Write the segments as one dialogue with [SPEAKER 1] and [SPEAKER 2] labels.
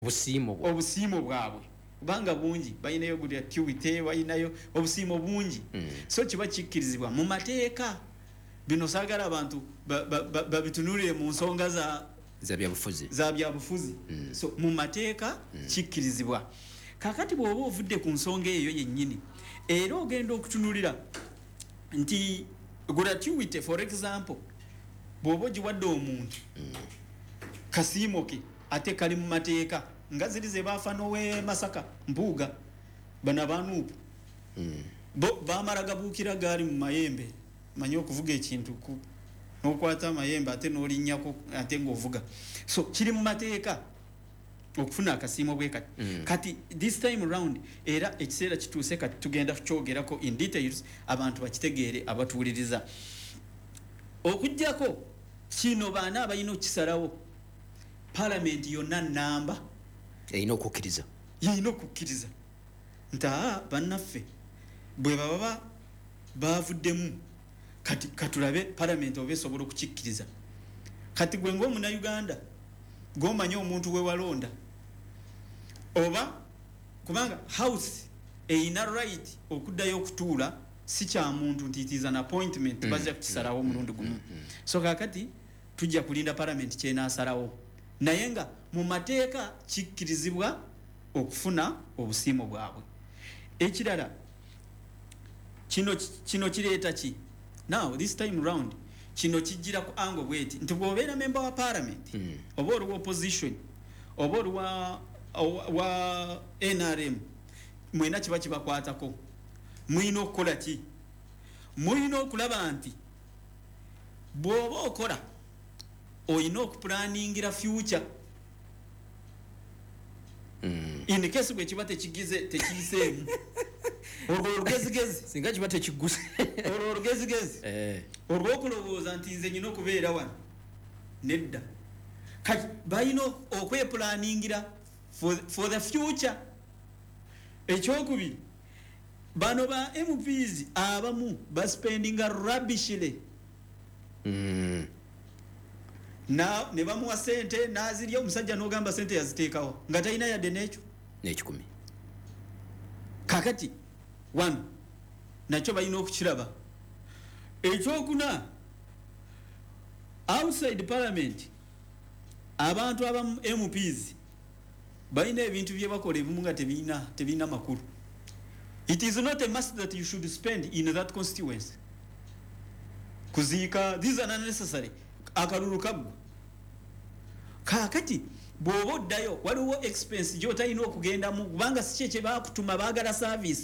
[SPEAKER 1] obusiimo bwabwe kubanga bungi bayinayo gratuity bayinayo obusiimo bungi so kiba kikkirizibwa mu mateeka bino saagala abantu babitunulire mu nsonga za byabufuzi so mu mateeka kikkirizibwa kakati bw'oba ovudde ku nsonga eyo yennyini era ogenda okutunulira nti gratuity for example bw'oba ogiwadde omuntu kasiimo ke ate kali mu mateeka nga ziri ze baafa n'owe Masaka Mpuuga bana banuupu baamala gabuukira gaali mu mayembe manyi okuvuga ekintu n'okwata amayembe ate n'olinnyako ate ng'ovuga so kiri mu mateeka okufuna akasiimo bwe kati this time round era ekiseera kituuse kati tugenda kukyogerako in details abantu bakitegeere abatuwuliriza okujjako kino baana abalina okukisalawo Parliament yonna namba
[SPEAKER 2] yina okukkiriza
[SPEAKER 1] nti bannaffe bwe baba bavuddemu kati katulabe Parliament oba esobola okukikkiriza kati gwe ng'omunnayuganda g'omanyi omuntu we walonda oba kubanga house eyina right okuddayo okutuula si kya muntu nti it is an appointment bajja kukisalawo omulundi gumu so kakati tujja kulinda Parliament kyenaasalawo naye nga mu mateeka kikkirizibwa okufuna obusiimo bwabwe ekirala kino kireeta ki now this time round kino kijjira ku ango bweti nti bw'obeera member wa Parliament oba oli wa opposition oba oli wa NRM mwena kiba kibakwatako mulina okukola ki mulina okulaba nti bw'oba okola oyina okupulaningira future in case bwe kiba tekiyiseemu olwo olugezigezi
[SPEAKER 2] singa kiba tekiguse
[SPEAKER 1] olwo olugezigezi olw'okulowooza nti nze nyina okubeera wano nedda kati balina okwepulaningira for the future ekyokubiri bano ba MPs abamu baspendinga rubbishly ne bamuwa sente nazirya omusajja n'ogamba sente yaziteekawo nga talina yadde
[SPEAKER 2] n'ekikumi
[SPEAKER 1] kakati wano nakyo balina okukiraba ekyokuna outside Parliament abantu abamu MPs balina ebintu bye bakola ebimu nga tebirina makulu it is not a must that you should spend in that constituency kuziika these are unnecessary akalulu kaggwa kakati bw'oba oddayo waliwo expense gy'otalina okugendamu kubanga si kye baakutuma baagala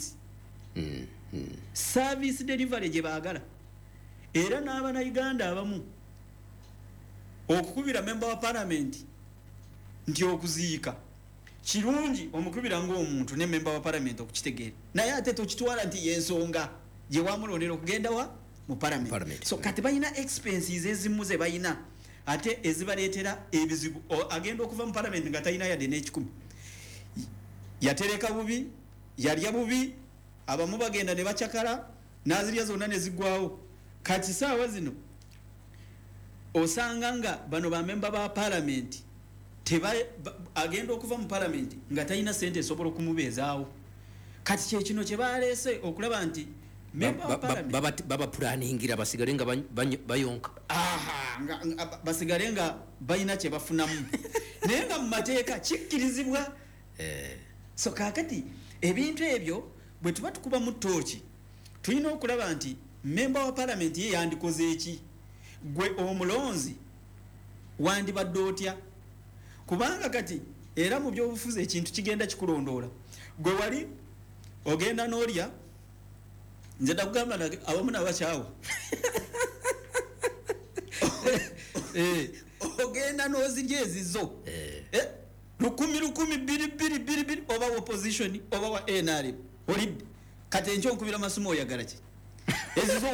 [SPEAKER 1] service delivery gye baagala era n'abanayuganda abamu okukubira member wa Parliament nti okuziika kirungi omukubira ng'omuntu ne member wa Parliament okukitegeera naye ate tokitwala nti yensonga gye wamulondera okugenda mu Parliament so kati balina expenses ezimu ze balina ate ezibaleetera ebizibu agenda okuva mu Parliament nga talina yadde n'ekikumi yatereka bubi yalya bubi abamu bagenda ne bakyakala nazirya zonna ne ziggwawo kati saawa zino osanga nga bano ba member ba Parliament agenda okuva mu Parliament nga talina sente esobola okumubeezaawo kati kyekino kye baleese okulaba nti
[SPEAKER 2] baba pulaningira basigale nga bayonka
[SPEAKER 1] basigale nga balina kye bafunamu naye nga mu mateeka kikkirizibwa so kakati ebintu ebyo bwe tuba tukuba mu ttooki tulina okulaba nti member wa Parliament ye yandikoze eki gwe omulonzi wandibadde otya kubanga kati era mu byobufuzi ekintu kigenda kikulondoola gwe wali ogenda n'olya nze ndakugamba abamu n'abakyawa ogenda n'ozirya ezizo 1,2,2,2 oba wa opposition oba wa NRM olidde kati enkyo nkubira masumo oyagala ki ezizo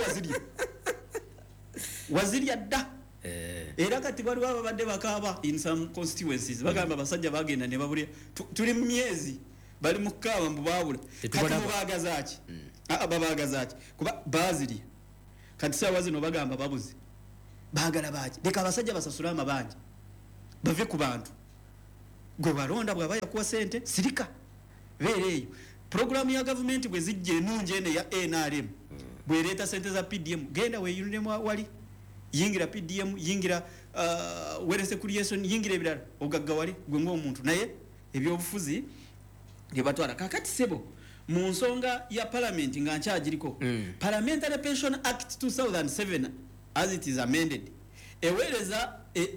[SPEAKER 1] wazirya dda era kati baliwo ababadde bakaaba in some constituencies bagamba basajja bagenda ne babulya tuli mu myezi bali mu kukaaba mbu baabula kati mubaagazaaki babaagazaaki kuba bazirya kati saawa zino bagamba babuze baagala baaki leka abasajja basasule amabanja bave ku bantu gwe balonda bwaba yakuwa sente sirika beereeyo program ya government bwe zijje enungi ene ya NRM bwereeta sente za PDM genda weeyuniremu wali yingira PDM yingira werese creation yingira ebirala ogagga wali gwe ng'omuntu naye ebyobufuzi bye batwala kakati sebo mu nsonga ya parliament nga nkyagiriko Parliamentary Pension Act 2007 as it is amended eweereza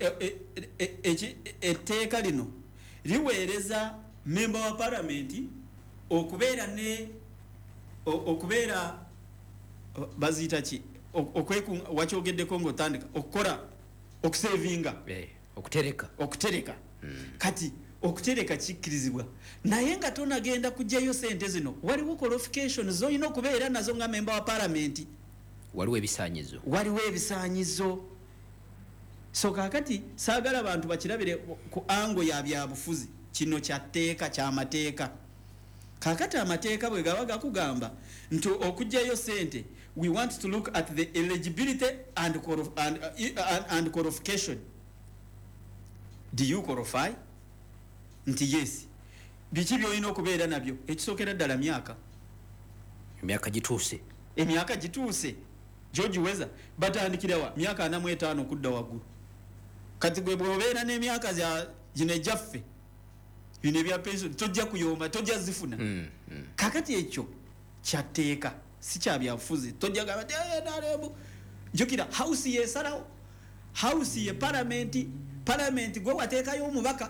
[SPEAKER 1] etteeka lino liweereza member wa parliament okubeera ne okubeera bazita ki wakyogeddeko ng'otandika okukola okusevinga okutereka kati okutereka kikkirizibwa naye nga tonagenda kujjayo sente zino waliwo qualifications zolina okubeera nazo nga member wa parliament
[SPEAKER 2] waliwo ebisaanyizo so kakati saagala abantu bakirabire ku ango ya byabufuzi kino kyatteeka kyamateeka kakati amateeka bwe gaba gakugamba nti okujjayo sente we want to look at the eligibility and qualification. Do you qualify? Nti yes. Biki byolina okubeera nabyo ekisookera ddala emyaka gituuse George Weza batandikirawa myaka 45 okudda waggulu kati gwe bw'obeera n'emyaka gino ejjaffe bino ebya pension tojja kuyomba tojja zifuna kakati ekyo kyatteeka si kya byabufuzi tojja gaba NRM jukira house yesalawo house ye parliament gwe wateekayo omubaka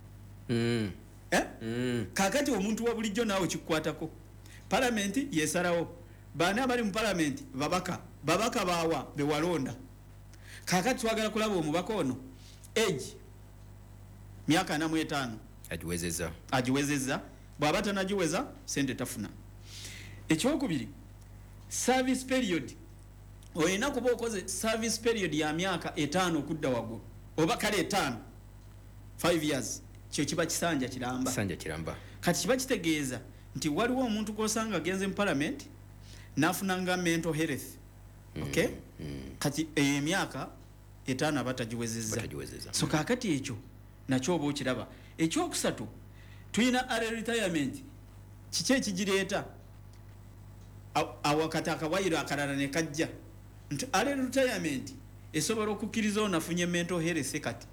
[SPEAKER 2] kakati omuntu wa bulijjo naawe kikwatako parliament yesalawo baana abali mu parliament babaka baawa bewalonda kakati twagala kulaba omubaka ono age myaka 45 agiwezezza bw'aba tanagiweza sente tafuna ekyokubiri service period olina kuba okoze service period ya myaka 5 okudda waggulu oba kale 5 years kyo kiba kisanja kiramba kati kiba kitegeeza nti waliwo omuntu kwosanga agenze mu parliament nafunanga mental health okay kati emyaka 5 abatagiwezezza so kakati ekyo nakyo oba okiraba ekyokusatu tuyina early retirement kiki ekigireeta awakati akawayiro akalala ne kajja nti early retirement esobola okukkiriza onafunye mental health kati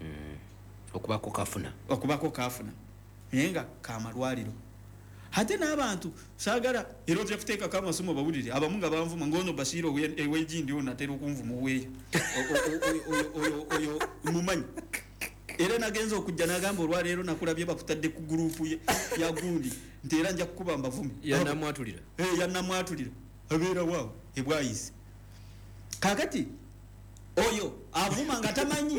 [SPEAKER 2] okubako kafuna naye nga kamalwaliro ate n'abantu saagala era ojja kuteekako amasomo bawulire abamu nga banvuma ng'ono Basiiro ewegindi ono atera okunvuma oweeyo oyo mumanyi era nagenza okujja n'agamba olwaleero nakulabye bakutadde ku gurupu ya gundi nti era nja kukuba mbavume yannamwatulira abeera waawo ebwayise kakati oyo avuma nga tamanyi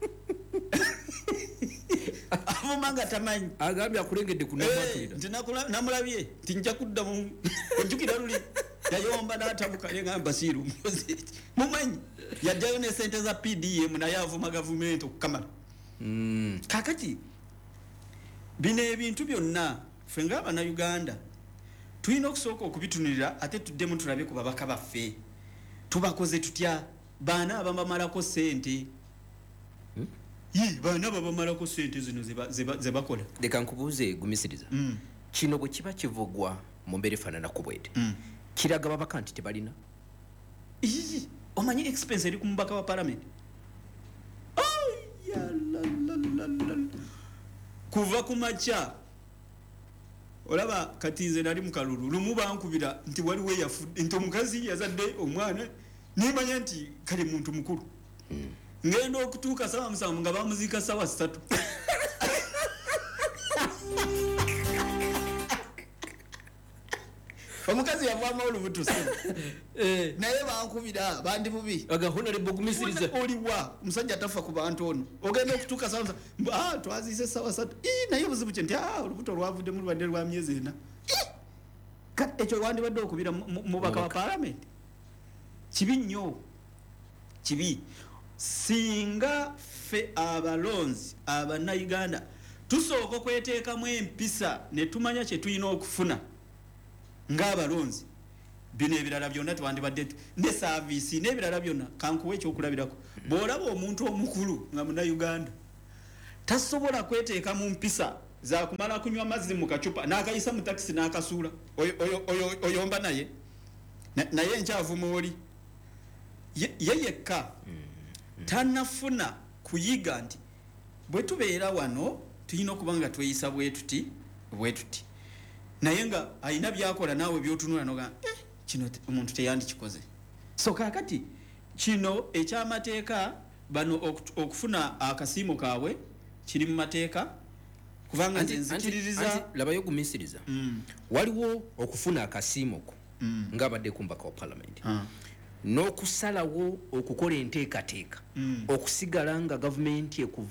[SPEAKER 2] agambye akulengedde kunamwatulira
[SPEAKER 1] nti namulabye nti nja kudda mu ojjukira luli yayomba n'atabuka ngamba Basiiro mumanyi yajjayo ne sente za PDM naye avuma gavumenti okukamala kakati bino ebintu byonna ffe ng'Abannayuganda tulina okusooka okubitunulira ate tuddemu tulabe ku babaka baffe tubakoze tutya baana abamalako sente baana babamalako sente zino ze bakola
[SPEAKER 2] leka nkubuuze gumisiriza kino bwe kiba kivugwa mu mbeera efaanana ku bwete kiraga babaka nti tebalina
[SPEAKER 1] omanyi expense eri ku mubaka wa parliament kuva ku makya olaba kati nze nali mu kalulu lumu bankubira nti waliwo eyafudde nti omukazi yazadde omwana nimanya nti kale muntu mukulu ngenda okutuuka sawa 7 nga bamuziika sawa 3 omukazi yavaamu olubuto naye bankubira bandi bubi
[SPEAKER 2] agahonalebo gumisiriza
[SPEAKER 1] oliwa musajja tafa ku bantu ono ogenda okutuuka sawa twaziise sawa 3 naye buzibu kye nti olubuto lwavudde mu lubadde lwa myezi 4 ekyo wandibadde okubira mubaka wa parliament kibi nnyo kibi singa ffe abalonzi Abannayuganda tusooka okweteekamu empisa ne tumanya kye tulina okufuna ng'abalonzi bino ebirala byonna twandibadde ne saavisi n'ebirala byonna kankuwa ekyokulabirako bw'olaba omuntu omukulu nga Munnayuganda tasobola kweteeka mu mpisa za kumala kunywa mazzi mu kacupa n'akayisa mu taxi n'akasuula oyomba naye nkyavu mwoli ye yekka tanafuna kuyiga nti bwe tubeera wano tulina okuba nga tweyisa bwe tuti naye nga alina byakola naawe byotunula noga kino omuntu teyandikikoze. So kaakati kino ekyamateeka bano okufuna akasiimo kaabwe kiri mu mateeka kubanga nzikiririza
[SPEAKER 3] labayo gumisiriza waliwo okufuna akasiimo ko ng'abadde kumbaka wa parliament n'okusalawo okukola enteekateeka okusigala nga gavumenti